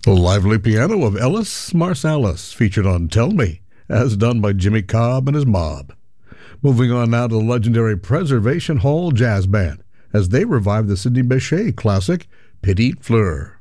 The lively piano of Ellis Marsalis featured on Tell Me, as done by Jimmy Cobb and his mob. Moving on now to the legendary Preservation Hall Jazz Band, as they revive the Sidney Bechet classic, Petite Fleur.